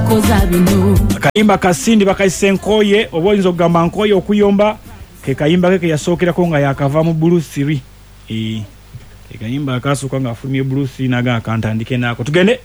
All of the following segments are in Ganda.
koza bino kayimba kasindi bakayise Nkoye oba oyinza okugamba Nkoye okuyomba ke kayimba ke yasookerako nga yakava mu Bruce Lee ke kayimba akasooka nga afulumye Bruce Lee naga akantandike nako tugende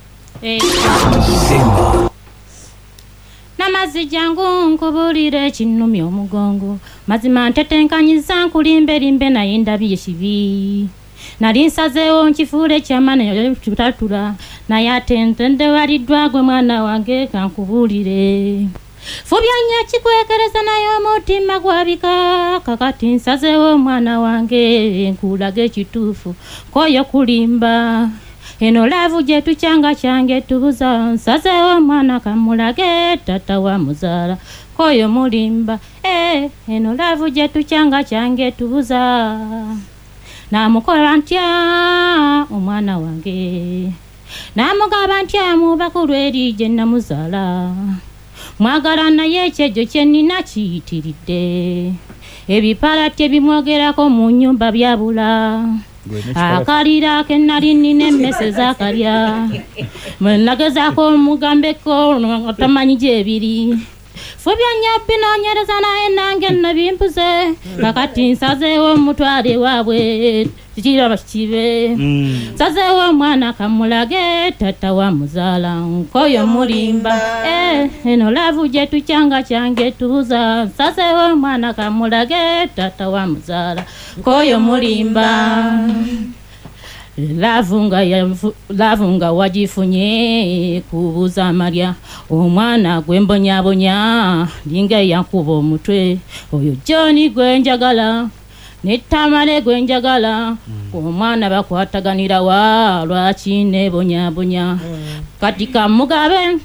namazi jangu nkubulire kinumya omugongo mazima ntetenkanyiza nkulimbe limbe naye ndabye kibi nali nsazeewo nkifuule kyamane tutatula naye ate ntende waliddwa gwe mwana wange kankubulire fubya nnyo kikwekereza naye omutima gwabika kakati nsazeewo mwana wange nkulage ekituufu koyo kulimba eno laavu gye tukyanga kyange tubuza nsazeewo mwana kamulage tata wa muzaala koyo mulimba eno laavu gye tukyanga kyange tubuza namukola ntya omwana wange namugaba ntya mu bakulu eri gye namuzaala mwagala naye ekyejo kye nnina kiyitiridde ebipala tye bimwogerako mu nnyumba byabula akalira ke nali nnina emmese z'akalya nagezaako omugambeko tamanyi gyebiri fubya nnyo binoonyereza naye nange nno bimpuze kakati nsazeewo omutwale waabwe kiraba kibe nsazeewo omwana kamulage tata wa muzaala nkoyo mulimba eno laavu gye tukyanga kyange tubuza nsazeewo omwana kamulage tata wa muzaala nkoyo mulimba laavu nga wagifunye kubuza amalya omwana gwembonyabonya linga yankuba omutwe oyo John gwenjagala netamale gwenjagala omwana bakwataganira wa lwaki nebonyabonya kati kamugabe